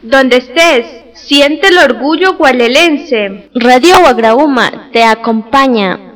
Donde estés, siente el orgullo gualelense. Radio Guagrauma te acompaña.